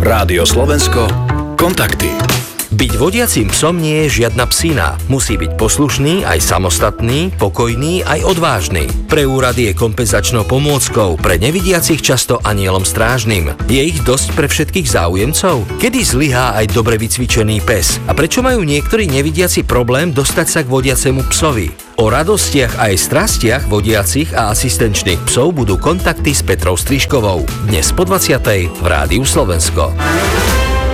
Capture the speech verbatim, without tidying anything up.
Rádio Slovensko, kontakty. Byť vodiacím psom nie je žiadna psina. Musí byť poslušný, aj samostatný, pokojný, aj odvážny. Pre úrady je kompenzačnou pomôckou, pre nevidiacich často anielom strážnym. Je ich dosť pre všetkých záujemcov? Kedy zlyhá aj dobre vycvičený pes? A prečo majú niektorí nevidiaci problém dostať sa k vodiacemu psovi? O radostiach aj strastiach vodiacich a asistenčných psov budú kontakty s Petrou Strižkovou. Dnes po dvadsiatej v Rádiu Slovensko.